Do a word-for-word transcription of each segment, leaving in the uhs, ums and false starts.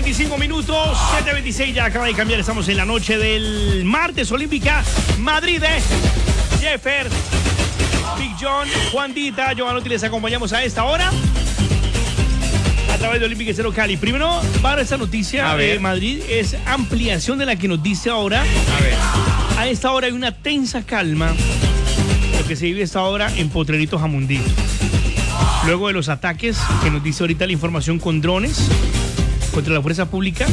veinticinco minutos, siete veintiséis ya acaba de cambiar. Estamos en la noche del martes olímpica. Madrid, eh. Jeffer, Big John, Juandita, Giovanotti, les acompañamos a esta hora a través de Olímpica Cero Cali. Primero, para esta noticia de Madrid es ampliación de la que nos dice ahora. A ver. A esta hora hay una tensa calma, lo que se vive a esta hora en Potrerito Jamundí. Luego de los ataques que nos dice ahorita la información con drones contra la fuerza pública,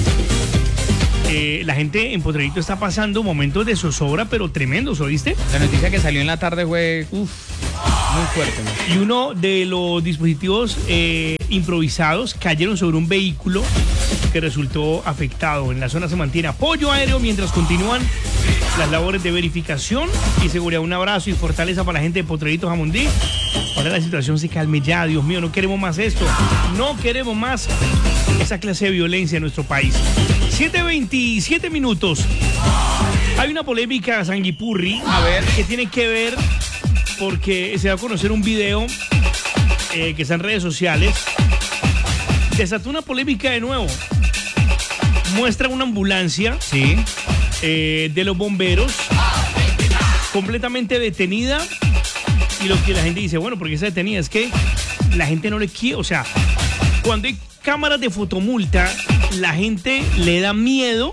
eh, la gente en Potrerito está pasando momentos de zozobra, pero tremendos, ¿oíste? La noticia que salió en la tarde fue uf, muy fuerte, ¿no? Y uno de los dispositivos eh, improvisados cayeron sobre un vehículo que resultó afectado. En la zona se mantiene apoyo aéreo mientras continúan las labores de verificación y seguridad. Un abrazo y fortaleza para la gente de Potrerito Jamundí. Ahora la situación se calme ya, Dios mío, no queremos más esto. No queremos más esa clase de violencia en nuestro país. siete veintisiete minutos. Hay una polémica sanguipurri, a ver, que tiene que ver porque se va a conocer un video eh, que está en redes sociales. Desató una polémica de nuevo. Muestra una ambulancia, sí, eh, de los bomberos completamente detenida. Y lo que la gente dice, bueno, porque está detenida, es que la gente no le quiere, o sea, cuando hay cámaras de fotomulta, la gente le da miedo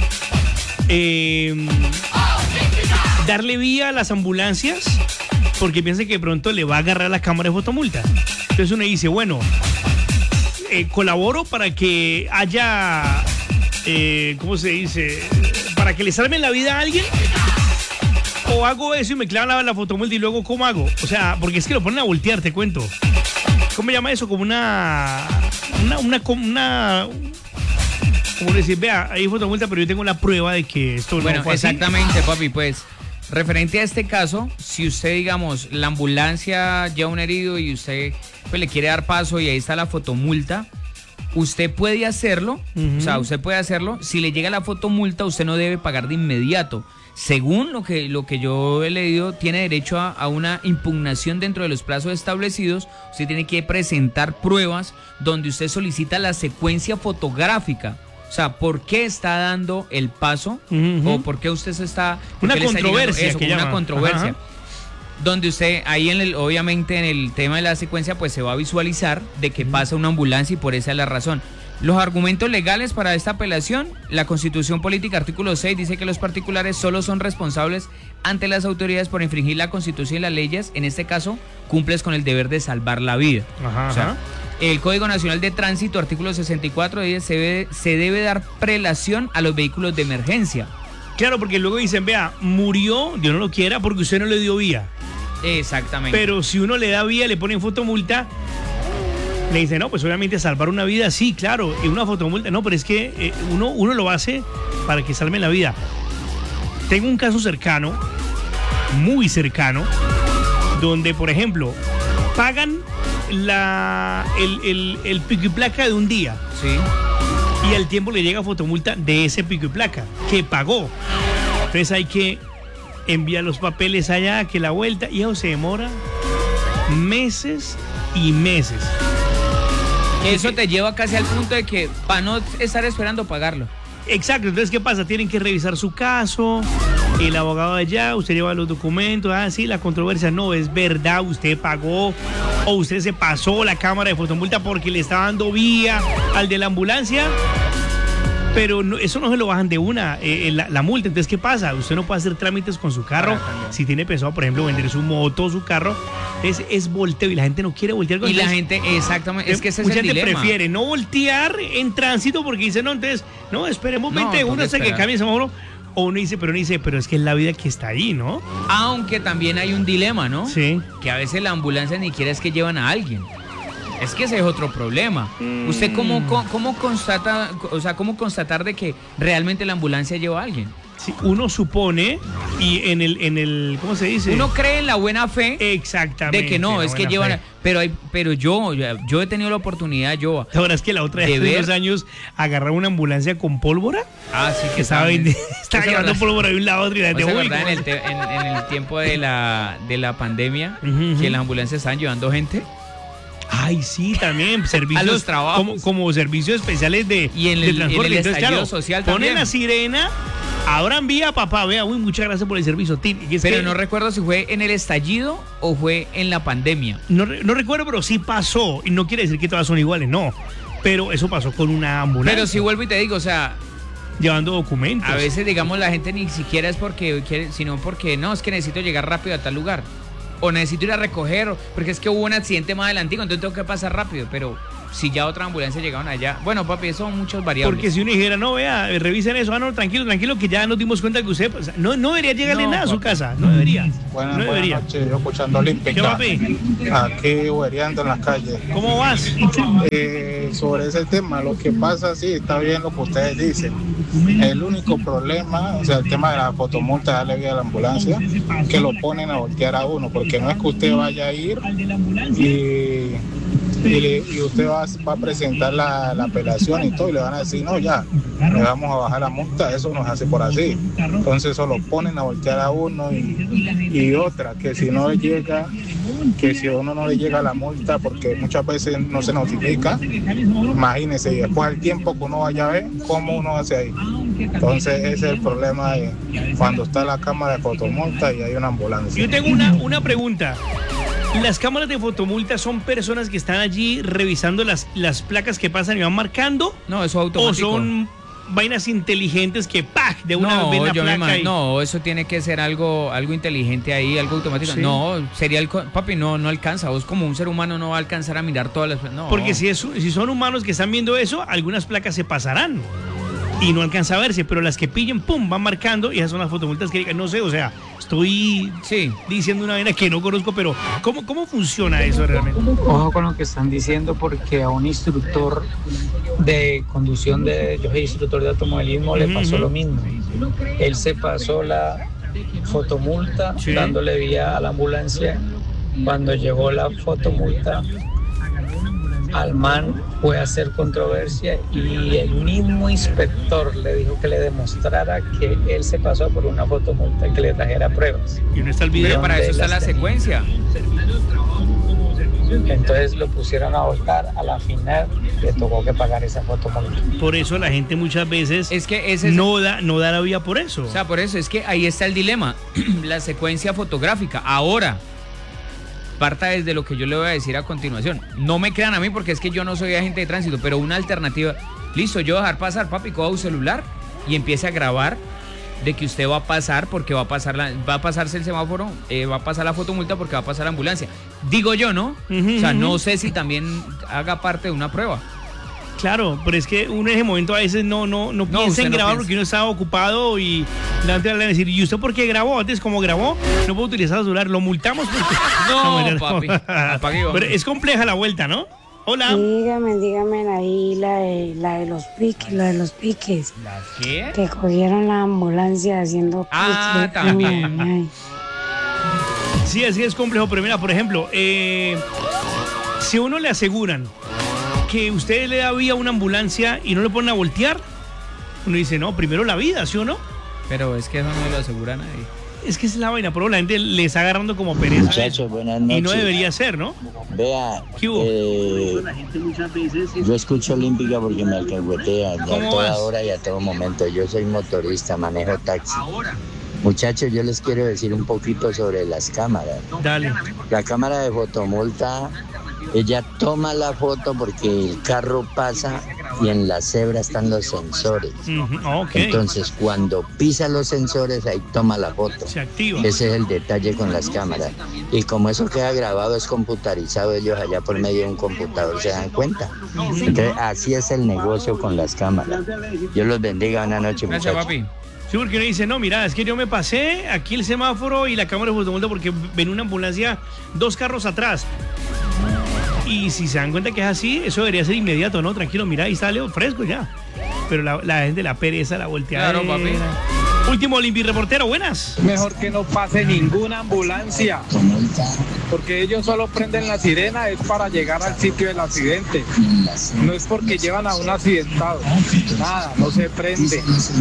eh, darle vía a las ambulancias porque piensa que de pronto le va a agarrar la cámara de fotomulta. Entonces uno dice, bueno, eh, colaboro para que haya, eh, ¿cómo se dice? Para que le salven la vida a alguien. O hago eso y me clavan la, la fotomulta y luego ¿cómo hago? O sea, porque es que lo ponen a voltear, te cuento. ¿Cómo se llama eso? Como una... Una... Una... una ¿Cómo decir? Vea, hay fotomulta, pero yo tengo la prueba de que esto bueno, no fue así. Exactamente, papi, pues... Referente a este caso, si usted, digamos, la ambulancia lleva un herido y usted pues, le quiere dar paso y ahí está la fotomulta, usted puede hacerlo, uh-huh. o sea, usted puede hacerlo. Si le llega la fotomulta, usted no debe pagar de inmediato. Según lo que, lo que yo he leído, tiene derecho a, a una impugnación dentro de los plazos establecidos. Usted tiene que presentar pruebas donde usted solicita la secuencia fotográfica. O sea, ¿por qué está dando el paso? Uh-huh. O por qué usted se está... Una controversia. Eso, que una llama. controversia. Ajá. Donde usted, ahí en el, obviamente en el tema de la secuencia, pues se va a visualizar de que pasa una ambulancia y por esa es la razón. Los argumentos legales para esta apelación, la Constitución Política, artículo seis, dice que los particulares solo son responsables ante las autoridades por infringir la Constitución y las leyes. En este caso, cumples con el deber de salvar la vida. Ajá, o sea, ajá. El Código Nacional de Tránsito, artículo sesenta y cuatro, dice se debe, se debe dar prelación a los vehículos de emergencia. Claro, porque luego dicen, vea, murió, Dios no lo quiera, porque usted no le dio vía. Exactamente. Pero si uno le da vía, le ponen fotomulta, le dice, no, pues obviamente salvar una vida, sí, claro, y una fotomulta, no, pero es que eh, uno, uno lo hace para que salven la vida. Tengo un caso cercano, muy cercano, donde, por ejemplo, pagan la, el, el, el pico y placa de un día. Sí. Y al tiempo le llega fotomulta de ese pico y placa que pagó. Entonces hay que enviar los papeles allá, que la vuelta, y eso se demora meses y meses. Eso te lleva casi al punto de que para no estar esperando pagarlo. Exacto, entonces ¿qué pasa? Tienen que revisar su caso, el abogado de allá, usted lleva los documentos, ah, sí, la controversia, no, es verdad, usted pagó o usted se pasó la cámara de fotomulta porque le está dando vía al de la ambulancia, pero no, eso no se lo bajan de una, eh, la, la multa. Entonces, ¿qué pasa? Usted no puede hacer trámites con su carro si tiene pensado, por ejemplo, vender su moto, su carro. Es, es volteo y la gente no quiere voltear con Y la entonces, gente, exactamente, es que ese es mucha el gente dilema. prefiere no voltear en tránsito porque dice, no, entonces, no, esperemos No, veinte segundos hasta que esperar. cambie el semáforo. O uno dice, pero uno dice, pero es que es la vida que está ahí, ¿no? Aunque también hay un dilema, ¿no? Sí. Que a veces la ambulancia ni siquiera es que llevan a alguien. Es que ese es otro problema. Mm. ¿Usted cómo, cómo, cómo constata, o sea, cómo constatar de que realmente la ambulancia lleva a alguien? Sí, uno supone y en el, en el, ¿cómo se dice? Uno cree en la buena fe. Exactamente. De que no, es que llevan, pero hay, pero yo, yo he tenido la oportunidad, yo. Ahora es que la otra vez, hace unos años, agarrar una ambulancia con pólvora. Ah, sí, que estaba, estaba llevando pólvora de un lado a otro y la gente, uy, ¿verdad? En el, te, en, en el tiempo de la, de la pandemia, uh-huh. que las ambulancias estaban llevando gente. Ay, sí, también servicios a los trabajos. Como, como servicios especiales de, y en de el, transporte. en el Entonces, estallido claro, social ponen también. la sirena, abran vía, papá, vea, uy, muchas gracias por el servicio. Tim. Y es pero que, no recuerdo si fue en el estallido o fue en la pandemia. No, no recuerdo, pero sí pasó. Y no quiere decir que todas son iguales, no. Pero eso pasó con una ambulancia. Pero si vuelvo y te digo, o sea, llevando documentos. a veces, digamos, la gente ni siquiera es porque quiere, sino porque no, es que necesito llegar rápido a tal lugar. O necesito ir a recoger, o porque es que hubo un accidente más adelantico, entonces tengo que pasar rápido. Pero si ya otra ambulancia llegaron allá. Bueno, papi, eso son muchos variables. Porque si uno dijera, no, vea, revisen eso, ah, no, tranquilo, tranquilo, que ya nos dimos cuenta que usted, pues, no, no debería llegarle No, nada a su papi. casa, no debería. Buenas, no debería. buenas noches, yo escuchando Olímpica. ¿Qué, papi? Aquí huereando en las calles. ¿Cómo vas? Eh, sobre ese tema, lo que pasa, sí, está bien lo que ustedes dicen. El único problema, o sea, el tema de la fotomulta, darle vía a la ambulancia, que lo ponen a voltear a uno, porque no es que usted vaya a ir y, y, le- y usted va, va a presentar la, la apelación y todo, y le van a decir, no, ya, le vamos a bajar la multa, eso nos hace por así. Entonces eso lo ponen a voltear a uno y, y otra, que si no llega, que si a uno no le llega la multa, porque muchas veces no se notifica, imagínese, y después del tiempo que uno vaya a ver, cómo uno hace ahí. Entonces ese es el problema de cuando está la cámara de fotomulta y hay una ambulancia. Yo tengo una, una pregunta. ¿Las cámaras de fotomulta son personas que están allí revisando las, las placas que pasan y van marcando? No, eso ¿O automático. son vainas inteligentes que ¡pac! De una no, vez ven la yo me placa imag- y... no, eso tiene que ser algo, algo inteligente ahí, algo automático. Sí. No, sería el co- papi, no, no alcanza. Vos como un ser humano no va a alcanzar a mirar todas las. No. Porque si, es, si son humanos que están viendo eso, algunas placas se pasarán y no alcanza a verse, pero las que pillen, pum, van marcando y esas son las fotomultas que no sé, o sea, estoy sí. diciendo una vaina que no conozco, pero ¿cómo, cómo funciona eso realmente? Ojo con lo que están diciendo porque a un instructor de conducción, de, yo soy instructor de automovilismo, le pasó Ujú. lo mismo. Él se pasó la fotomulta Sí. dándole vía a la ambulancia. Cuando llegó la fotomulta, al man fue a hacer controversia y el mismo inspector le dijo que le demostrara que él se pasó por una fotomulta y que le trajera pruebas. Y no está el Pero video. para eso está la las tenía. secuencia. Entonces lo pusieron a voltar, a la final le tocó que pagar esa fotomulta. Por eso la gente muchas veces Es que ese es. no da, no da la vía por eso. O sea, por eso es que ahí está el dilema. La secuencia fotográfica. Ahora, parta desde lo que yo le voy a decir a continuación. No me crean a mí porque es que yo no soy agente de tránsito, pero una alternativa. Listo, yo voy a dejar pasar, papi, coja un celular y empiece a grabar de que usted va a pasar porque va a pasar la, va a pasarse el semáforo, eh, va a pasar la fotomulta porque va a pasar la ambulancia. Digo yo, ¿no? Ujú, O sea, ujú. no sé si también haga parte de una prueba. Claro, pero es que uno en ese momento a veces no, no, no, No, piensa usted en no grabar piensa. porque uno estaba ocupado y la gente le va a decir, ¿y usted por qué grabó? Antes, como grabó, no puedo utilizar el celular, lo multamos porque... No, mentira, papi, apague y vámonos. Pero es compleja la vuelta, ¿no? Hola. Dígame, dígame ahí la de, la de los piques, la de los piques, ¿La qué? que cogieron la ambulancia haciendo Ah, piques. también. Ay, ay. Sí, así es complejo, pero mira, por ejemplo, eh, si a uno le aseguran que usted le da vía a una ambulancia y no le ponen a voltear, uno dice, no, primero la vida, ¿sí o no? Pero es que eso no lo asegura nadie. Es que esa es la vaina, pero la gente le está agarrando como pereza. Muchachos, buenas noches. Y no debería ser, ¿no? Vea, ¿Qué hubo? eh, yo escucho Olímpica porque me alcahuetea a ¿Cómo toda vas? hora y a todo momento. Yo soy motorista, manejo taxi. Muchachos, yo les quiero decir un poquito sobre las cámaras. Dale. La cámara de fotomulta, ella toma la foto porque el carro pasa y en la cebra están los sensores. Ujú, ok. Entonces, cuando pisa los sensores, ahí toma la foto. Se activa. Ese es el detalle con las cámaras. Y como eso queda grabado, es computarizado, ellos allá por medio de un computador se dan cuenta. Entonces, así es el negocio con las cámaras. Dios los bendiga, buenas noches, Gracias, muchachos. papi. Sí, porque uno dice, no, mira, es que yo me pasé aquí el semáforo y la cámara de fotomulta porque ven una ambulancia dos carros atrás. Y si se dan cuenta que es así, eso debería ser inmediato, ¿no? Tranquilo, mira, ahí sale fresco ya. Pero la, la gente, la pereza, la volteada. Claro, papi. Último Olimpi reportero, buenas. Mejor que no pase ninguna ambulancia, porque ellos solo prenden la sirena es para llegar al sitio del accidente, no es porque llevan a un accidentado, nada, no se prende,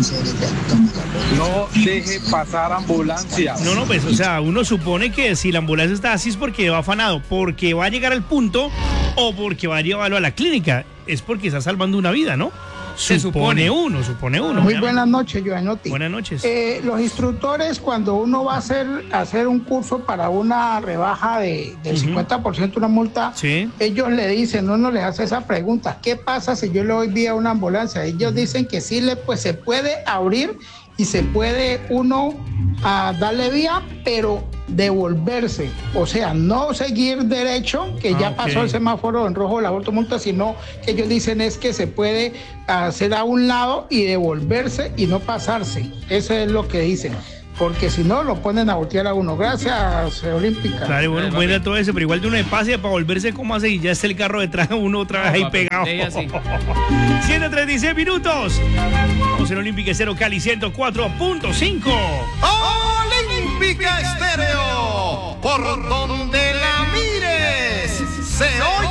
no deje pasar ambulancia. No, no, pues, o sea, uno supone que si la ambulancia está así es porque va afanado, porque va a llegar al punto o porque va a llevarlo a la clínica. Es porque está salvando una vida, ¿no? Se supone, supone. uno, supone uno. Muy obviamente. buenas noches, Joanotti. Buenas noches. Eh, los instructores, cuando uno va a hacer, hacer un curso para una rebaja de, del Ujú. cincuenta por ciento una multa, Sí. ellos le dicen, uno les hace esa pregunta, ¿qué pasa si yo le doy vía una ambulancia? Ellos dicen que sí, le, pues se puede abrir y se puede uno a darle vía, pero devolverse, o sea, no seguir derecho, que Ah, ya ok. pasó el semáforo en rojo la automulta, sino que ellos dicen es que se puede hacer a un lado y devolverse y no pasarse. Eso es lo que dicen, porque si no lo ponen a voltear a uno. Gracias, Olímpica. Claro, bueno, Dale, buen papi. dato ese, pero igual de uno de pase para volverse como hace y ya está el carro detrás de uno otra vez No, ahí papi, pegado. deje así. ciento treinta y seis minutos. Vamos en Olímpica Cero Cali ciento cuatro punto cinco. Olímpica Estéreo, por donde la mires, se oye.